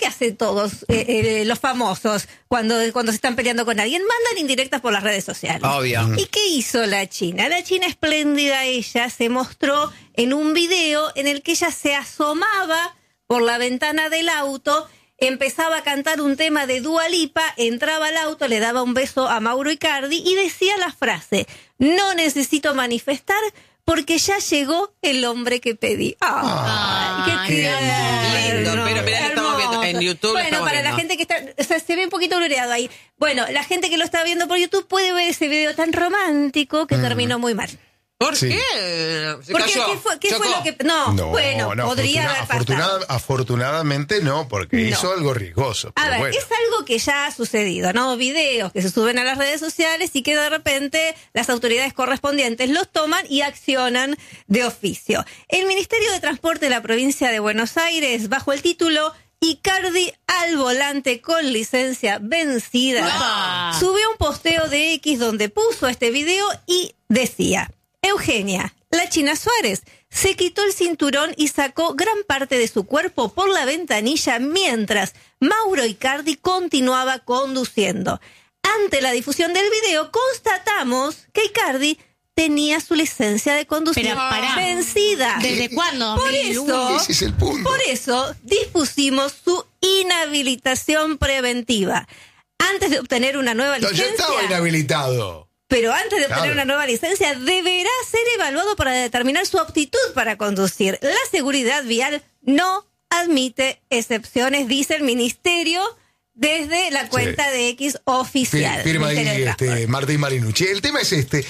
hacen todos los famosos cuando se están peleando con alguien? Mandan indirectas por las redes sociales. Obvio. ¿Y qué hizo la China? La China espléndida, ella se mostró en un video en el que ella se asomaba por la ventana del auto, empezaba a cantar un tema de Dua Lipa, entraba al auto, le daba un beso a Mauro Icardi y decía la frase: no necesito manifestar porque ya llegó el hombre que pedí. ¡Ay, qué lindo! Pero mirá, lo estamos viendo en YouTube. Bueno, para la gente que está... O sea, se ve un poquito blureado ahí. Bueno, la gente que lo está viendo por YouTube puede ver ese video tan romántico que terminó muy mal. ¿Por Sí. qué? Se Porque cayó. ¿qué fue lo que...? No, podría haber pasado. Afortunadamente no, porque hizo algo riesgoso. A ver, bueno. es algo que ya ha sucedido, ¿no? Videos que se suben a las redes sociales y que de repente las autoridades correspondientes los toman y accionan de oficio. El Ministerio de Transporte de la provincia de Buenos Aires, bajo el título Icardi al volante con licencia vencida, subió un posteo de X donde puso este video y decía: Eugenia, la China Suárez, se quitó el cinturón y sacó gran parte de su cuerpo por la ventanilla mientras Mauro Icardi continuaba conduciendo. Ante la difusión del video, constatamos que Icardi tenía su licencia de conducir vencida. ¿Desde cuándo? Ese es el punto. Por eso dispusimos su inhabilitación preventiva. Antes de obtener una nueva licencia... Ya estaba inhabilitado. Pero antes de obtener una nueva licencia, deberá ser evaluado para determinar su aptitud para conducir. La seguridad vial no admite excepciones, dice el Ministerio desde la cuenta de X oficial. Firma ahí Martín Marinucci. El tema es este.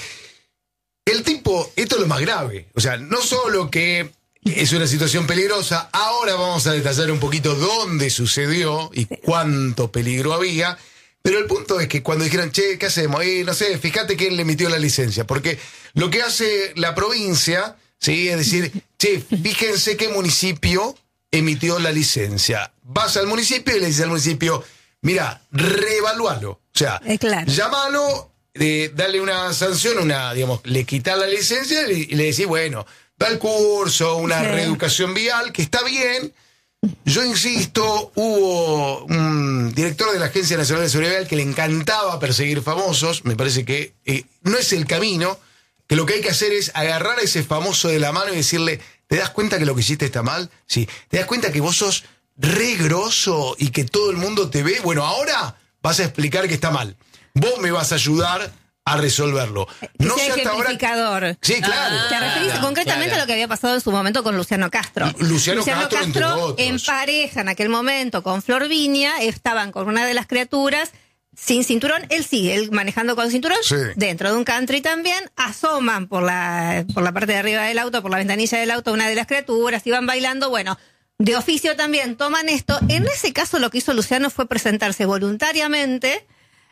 El tipo, esto es lo más grave. O sea, no solo que es una situación peligrosa, ahora vamos a detallar un poquito dónde sucedió y cuánto peligro había. Pero el punto es que cuando dijeron, che, ¿qué hacemos? No sé, fíjate quién le emitió la licencia. Porque lo que hace la provincia, ¿sí? Es decir, che, fíjense qué municipio emitió la licencia. Vas al municipio y le dices al municipio, mira, reevalualo. O sea, llámalo, dale una sanción, le quitas la licencia y le decís, bueno, da el curso, una reeducación vial, que está bien. Yo insisto, hubo un director de la Agencia Nacional de Seguridad Vial que le encantaba perseguir famosos. Me parece que no es el camino, que lo que hay que hacer es agarrar a ese famoso de la mano y decirle, ¿te das cuenta que lo que hiciste está mal? Sí. ¿Te das cuenta que vos sos re grosso y que todo el mundo te ve? Bueno, ahora vas a explicar que está mal. Vos me vas a ayudar a resolverlo. No sé hasta ahora. Sí, claro. Te referís concretamente a lo que había pasado en su momento con Luciano Castro. Luciano Castro entre otros. En pareja en aquel momento con Flor Viña, estaban con una de las criaturas sin cinturón. Él manejando con cinturón, dentro de un country también, asoman por la parte de arriba del auto, por la ventanilla del auto, una de las criaturas, iban bailando, bueno, de oficio también toman esto. En ese caso lo que hizo Luciano fue presentarse voluntariamente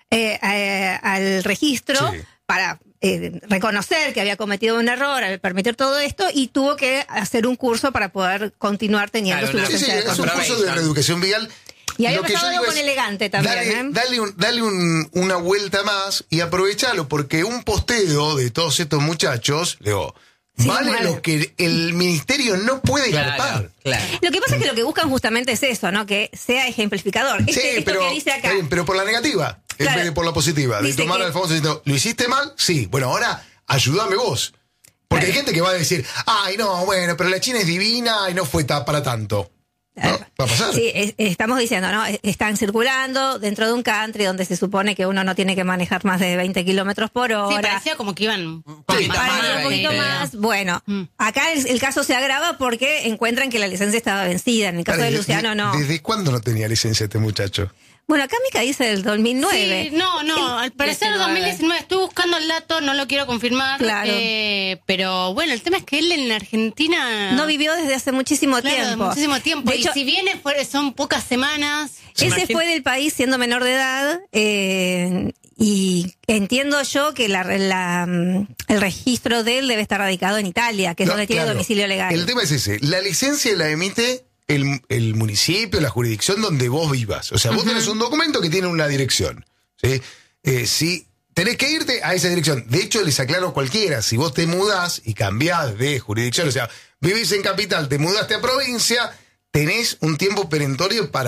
al registro para reconocer que había cometido un error al permitir todo esto y tuvo que hacer un curso para poder continuar teniendo su licencia de conducir. Es un curso de reeducación vial. Y había pasado algo con Elegante también. Dale una vuelta más y aprovechalo, porque un posteo de todos estos muchachos, vale lo que el ministerio no puede garpar. Claro. Lo que pasa es que lo que buscan justamente es eso, ¿no? Que sea ejemplificator. Pero que dice acá. Pero por la negativa, en vez de por la positiva. De tomar al famoso diciendo, ¿lo hiciste mal? Sí. Bueno, ahora ayúdame vos. Porque hay gente que va a decir, ay, no, bueno, pero la China es divina y no fue para tanto. ¿No? Va a pasar. Sí, estamos diciendo, ¿no? Están circulando dentro de un country donde se supone que uno no tiene que manejar más de 20 kilómetros por hora. Sí, parecía como que iban un poquito más. Bueno, acá el caso se agrava porque encuentran que la licencia estaba vencida. En el caso de Luciano, no. ¿Desde cuándo no tenía licencia este muchacho? Bueno, acá Mica dice del 2009. Sí, no, al parecer 2019. Estoy buscando el dato, no lo quiero confirmar. Claro. Pero bueno, el tema es que él en la Argentina... No vivió desde hace muchísimo tiempo. Muchísimo tiempo. De hecho, si viene, son pocas semanas. Ese fue del país siendo menor de edad. Y entiendo yo que el registro de él debe estar radicado en Italia, que es donde tiene domicilio legal. El tema es ese. La licencia la emite el municipio, la jurisdicción donde vos vivas. O sea, vos tenés un documento que tiene una dirección. ¿Sí? Si tenés que irte a esa dirección. De hecho, les aclaro cualquiera. Si vos te mudás y cambiás de jurisdicción, o sea, vivís en capital, te mudaste a provincia, tenés un tiempo perentorio para